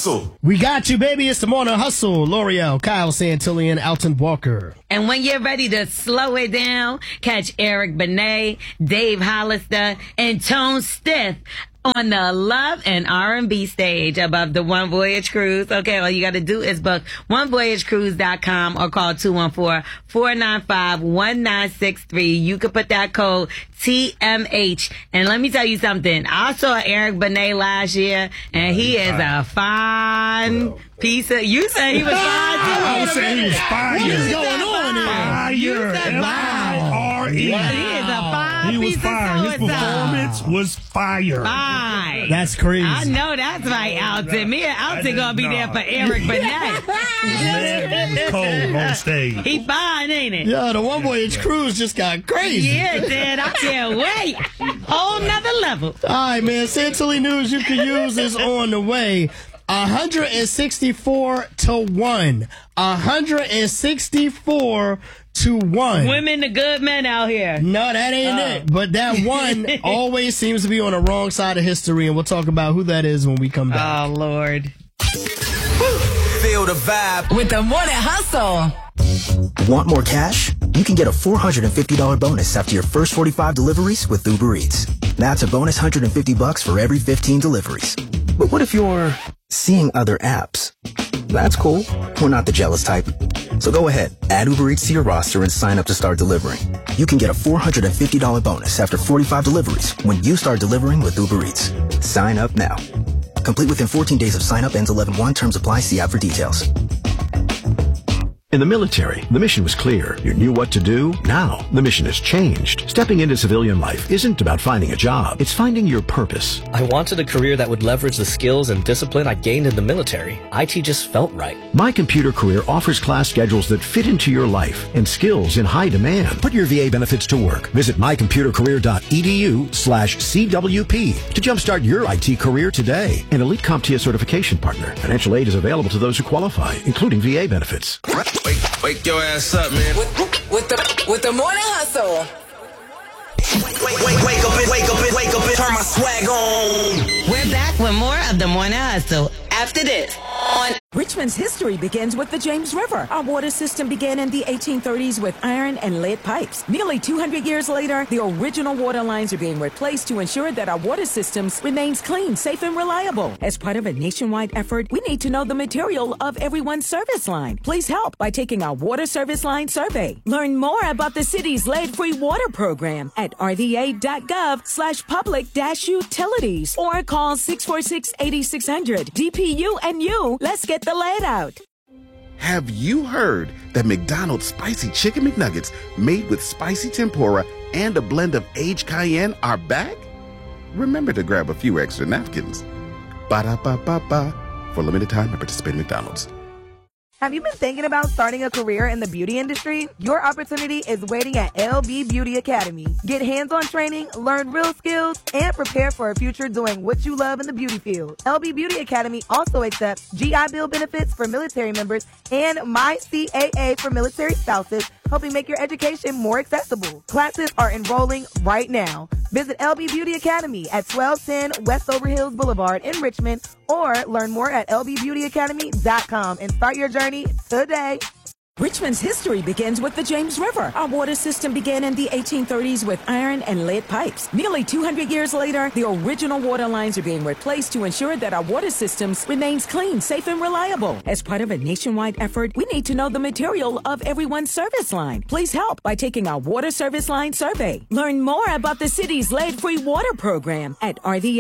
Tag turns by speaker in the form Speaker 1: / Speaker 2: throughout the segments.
Speaker 1: Hustle.
Speaker 2: We got you, baby. It's the Morning Hustle. L'Oreal, Kyle Santillan, Alton Walker.
Speaker 3: And when you're ready to slow it down, catch Eric Benet, Dave Hollister, and Tone Stith on the Love and R&B stage above the One Voyage Cruise. Okay, all you got to do is book onevoyagecruise.com or call 214-495-1963. You can put that code TMH. And let me tell you something. I saw Eric Benet last year, and he is a fine piece of... You said he was fine, too.
Speaker 4: I was saying he was fire.
Speaker 2: What is going on here?
Speaker 4: Fire. F-I-R-E.
Speaker 3: He is a fine
Speaker 4: He was
Speaker 3: piece of
Speaker 4: fire. His
Speaker 3: so-and-so.
Speaker 4: performance was fire.
Speaker 3: Fine.
Speaker 2: That's crazy.
Speaker 3: I know that's right, Alton. Me and Alton gonna be there for Eric Benet.
Speaker 4: Man, he was cold on stage.
Speaker 3: He fine, ain't it?
Speaker 2: Yo, the One Voyage Cruise just got crazy.
Speaker 3: Yeah, it did. I can't wait. Whole nother level.
Speaker 2: All right, man. Santilli news you can use is on the way. 164 to 1. 164 to 1.
Speaker 3: Women the good men out here.
Speaker 2: No, that ain't it. But that one always seems to be on the wrong side of history, and we'll talk about who that is when we come back.
Speaker 3: Oh, Lord.
Speaker 1: Feel the vibe.
Speaker 5: With the Morning Hustle.
Speaker 6: Want more cash? You can get a $450 bonus after your first 45 deliveries with Uber Eats. That's a bonus $150 for every 15 deliveries. But what if you're seeing other apps? That's cool. We're not the jealous type. So go ahead, add Uber Eats to your roster and sign up to start delivering. You can get a $450 bonus after 45 deliveries when you start delivering with Uber Eats. Sign up now. Complete within 14 days of sign up. Ends 11/1. Terms apply. See app for details.
Speaker 7: In the military, the mission was clear. You knew what to do. Now, the mission has changed. Stepping into civilian life isn't about finding a job. It's finding your purpose.
Speaker 8: I wanted a career that would leverage the skills and discipline I gained in the military. IT just felt right.
Speaker 7: My Computer Career offers class schedules that fit into your life and skills in high demand. Put your VA benefits to work. Visit mycomputercareer.edu/CWP to jumpstart your IT career today. An Elite CompTIA certification partner. Financial aid is available to those who qualify, including VA benefits.
Speaker 1: Wake your ass up, man.
Speaker 5: With the Morning Hustle.
Speaker 1: Wake up and turn my swag on.
Speaker 3: We're back with more of the Morning Hustle after this.
Speaker 9: Richmond's history begins with the James River. Our water system began in the 1830s with iron and lead pipes. Nearly 200 years later, the original water lines are being replaced to ensure that our water systems remains clean, safe, and reliable. As part of a nationwide effort, we need to know the material of everyone's service line. Please help by taking our water service line survey. Learn more about the city's lead-free water program at rva.gov/public-utilities or call 646-8600. DPU and you, let's get the lead out.
Speaker 10: Have you heard that McDonald's Spicy Chicken McNuggets made with spicy tempura and a blend of aged cayenne are back? Remember to grab a few extra napkins. Ba-da-ba-ba-ba. For limited time at participating McDonald's.
Speaker 11: Have you been thinking about starting a career in the beauty industry? Your opportunity is waiting at LB Beauty Academy. Get hands-on training, learn real skills, and prepare for a future doing what you love in the beauty field. LB Beauty Academy also accepts GI Bill benefits for military members and MyCAA for military spouses, helping make your education more accessible. Classes are enrolling right now. Visit LB Beauty Academy at 1210 West Overhills Boulevard in Richmond or learn more at lbbeautyacademy.com and start your journey today.
Speaker 9: Richmond's history begins with the James River. Our water system began in the 1830s with iron and lead pipes. Nearly 200 years later, the original water lines are being replaced to ensure that our water systems remains clean, safe, and reliable. As part of a nationwide effort, we need to know the material of everyone's service line. Please help by taking our water service line survey. Learn more about the city's lead-free water program at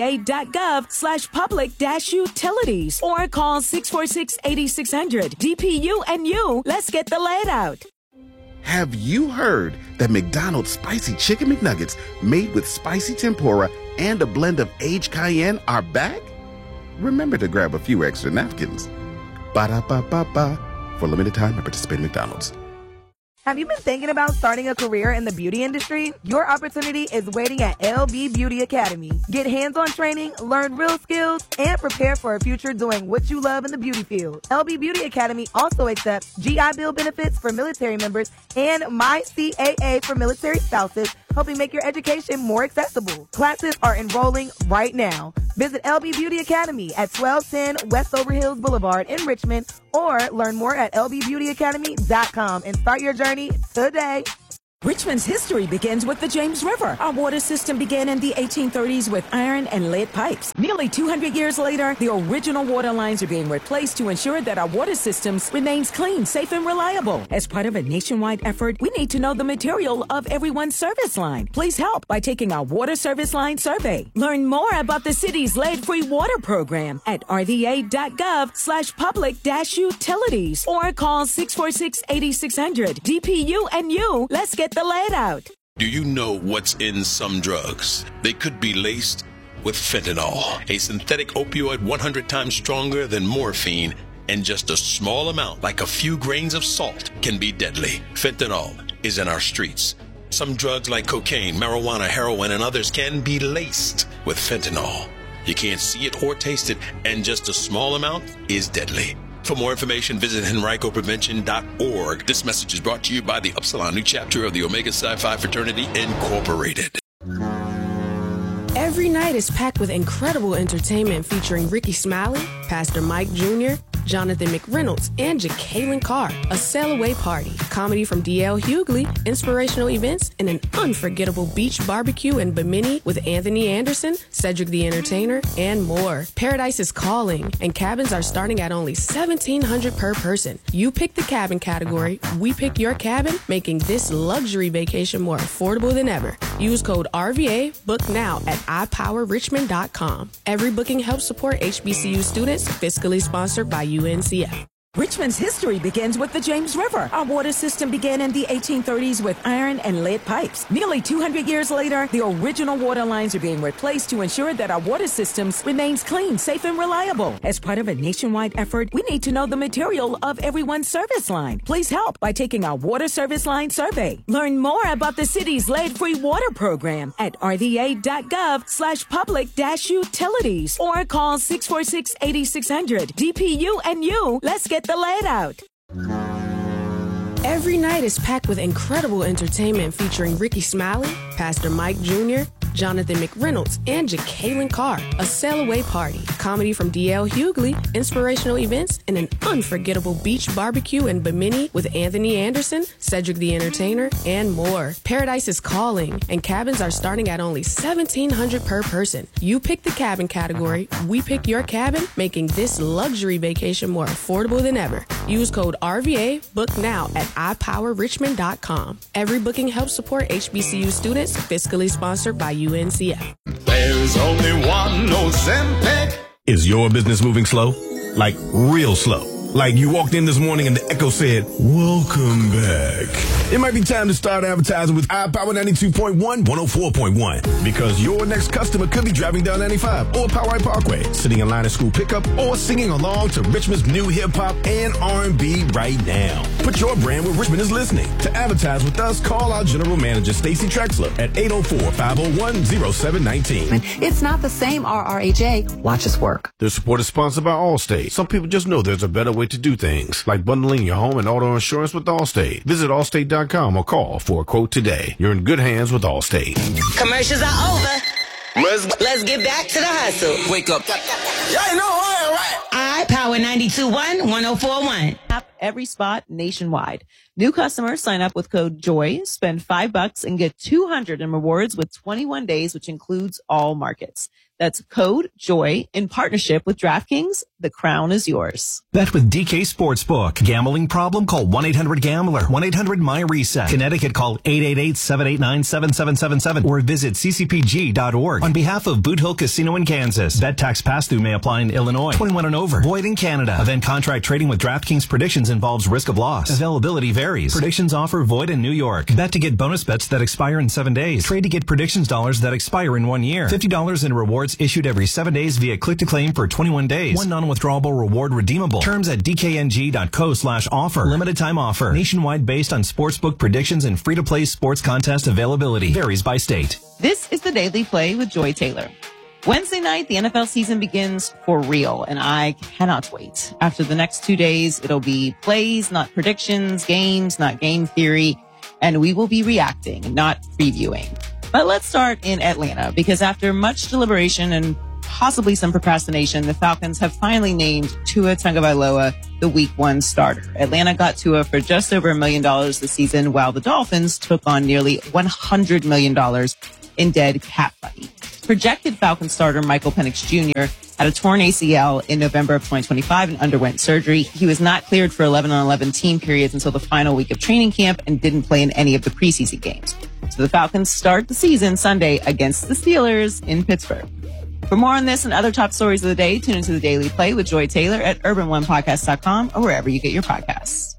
Speaker 9: rva.gov/public-utilities or call 646-8600. DPU and you, let's get the lead out.
Speaker 10: Have you heard that McDonald's Spicy Chicken McNuggets made with spicy tempura and a blend of aged cayenne are back? Remember to grab a few extra napkins. Ba-da-ba-ba-ba. For limited time at participating McDonald's.
Speaker 11: Have you been thinking about starting a career in the beauty industry? Your opportunity is waiting at LB Beauty Academy. Get hands-on training, learn real skills, and prepare for a future doing what you love in the beauty field. LB Beauty Academy also accepts GI Bill benefits for military members and MyCAA for military spouses, helping make your education more accessible. Classes are enrolling right now. Visit LB Beauty Academy at 1210 West Overhills Boulevard in Richmond, or learn more at lbbeautyacademy.com and start your journey today.
Speaker 9: Richmond's history begins with the James River. Our water system began in the 1830s with iron and lead pipes. Nearly 200 years later, the original water lines are being replaced to ensure that our water systems remains clean, safe, and reliable. As part of a nationwide effort, we need to know the material of everyone's service line. Please help by taking our water service line survey. Learn more about the city's lead-free water program at rva.gov/public-utilities or call 646-8600. DPU and you, let's get the lead out.
Speaker 12: Do you know what's in some drugs? They could be laced with fentanyl, a synthetic opioid 100 times stronger than morphine, and just a small amount, like a few grains of salt, can be deadly. Fentanyl is in our streets. Some drugs like cocaine, marijuana, heroin, and others can be laced with fentanyl. You can't see it or taste it, and just a small amount is deadly. For more information, visit henricoprevention.org. This message is brought to you by the Upsilon Nu chapter of the Omega Psi Phi Fraternity, Incorporated.
Speaker 13: Every night is packed with incredible entertainment featuring Ricky Smiley, Pastor Mike Jr., Jonathan McReynolds, and Jacqueline Carr. A sail away party, comedy from D.L. Hughley, inspirational events, and an unforgettable beach barbecue in Bimini with Anthony Anderson, Cedric the Entertainer, and more. Paradise is calling, and cabins are starting at only $1,700 per person. You pick the cabin category, we pick your cabin, making this luxury vacation more affordable than ever. Use code RVA, book now at iPowerRichmond.com. Every booking helps support HBCU students, fiscally sponsored by UNCF.
Speaker 9: Richmond's history begins with the James River. Our water system began in the 1830s with iron and lead pipes. Nearly 200 years later, the original water lines are being replaced to ensure that our water systems remains clean, safe, and reliable. As part of a nationwide effort, we need to know the material of everyone's service line. Please help by taking our water service line survey. Learn more about the city's lead-free water program at rva.gov/public-utilities or call 646-8600. DPU and you, let's get the lead out.
Speaker 13: Every night is packed with incredible entertainment featuring Ricky Smiley, Pastor Mike Jr., Jonathan McReynolds, and Jacqueline Carr. A sail away party, comedy from D.L. Hughley, inspirational events, and an unforgettable beach barbecue in Bimini with Anthony Anderson, Cedric the Entertainer, and more. Paradise is calling, and cabins are starting at only $1,700 per person. You pick the cabin category, we pick your cabin, making this luxury vacation more affordable than ever. Use code RVA, book now at iPowerRichmond.com. Every booking helps support HBCU students, fiscally sponsored by UNCF.
Speaker 14: There's only one Ozempic.
Speaker 15: Is your business moving slow? Like real slow? Like you walked in this morning and the echo said, "Welcome back." It might be time to start advertising with iPower 92.1, 104.1. Because your next customer could be driving down 95 or Powhite Parkway, sitting in line at school pickup, or singing along to Richmond's new hip-hop and R&B right now. Put your brand where Richmond is listening. To advertise with us, call our General Manager, Stacy Trexler, at 804-501-0719.
Speaker 16: It's not the same RRHA. Watch us work.
Speaker 7: This support is sponsored by Allstate. Some people just know there's a better way to do things, like bundling your home and auto insurance with Allstate. Visit Allstate.com or call for a quote today. You're in good hands with Allstate.
Speaker 17: Commercials are over. Let's get back to the hustle.
Speaker 1: Wake up.
Speaker 17: Y'all know right? iPower 92.1, 104.1.
Speaker 18: Every spot nationwide. New customers sign up with code JOY, spend $5 and get $200 in rewards with 21 days, which includes all markets. That's code JOY in partnership with DraftKings. The crown is yours.
Speaker 19: Bet with DK Sportsbook. Gambling problem? Call 1-800-GAMBLER. 1-800-MY-RESET. Connecticut, call 888-789-7777 or visit ccpg.org. On behalf of Boot Hill Casino in Kansas, bet tax pass-through may apply in Illinois. 21 and over. Void in Canada. Event contract trading with DraftKings Predictions involves risk of loss. Availability varies. Predictions offer void in New York. Bet to get bonus bets that expire in 7 days. Trade to get predictions dollars that expire in 1 year. $50 in rewards issued every 7 days via click-to-claim for 21 days. One non-withdrawable reward redeemable. Terms at dkng.co/offer. Limited time offer. Nationwide based on sportsbook predictions and free-to-play sports contest availability. Varies by state.
Speaker 18: This is the Daily Play with Joy Taylor. Wednesday night, the NFL season begins for real, and I cannot wait. After the next 2 days, it'll be plays, not predictions, games, not game theory, and we will be reacting, not previewing. But let's start in Atlanta, because after much deliberation and possibly some procrastination, the Falcons have finally named Tua Tagovailoa the Week 1 starter. Atlanta got Tua for just over $1 million this season, while the Dolphins took on nearly $100 million in dead cap money. Projected Falcons starter Michael Penix Jr. had a torn ACL in November of 2025 and underwent surgery. He was not cleared for 11-on-11 team periods until the final week of training camp and didn't play in any of the preseason games. So the Falcons start the season Sunday against the Steelers in Pittsburgh. For more on this and other top stories of the day, tune into the Daily Play with Joy Taylor at urbanonepodcast.com or wherever you get your podcasts.